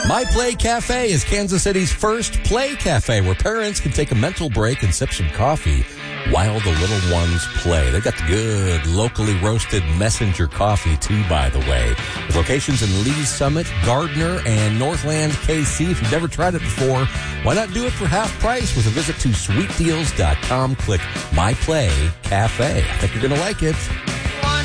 My Play Cafe is Kansas City's first play cafe where parents can take a mental break and sip some coffee while the little ones play. They've got the good, locally roasted messenger coffee, too, by the way. With locations in Lee's Summit, Gardner, and Northland, KC. If you've never tried it before, why not do it for half price with a visit to sweetdeals.com. Click My Play Cafe. I think you're going to like it.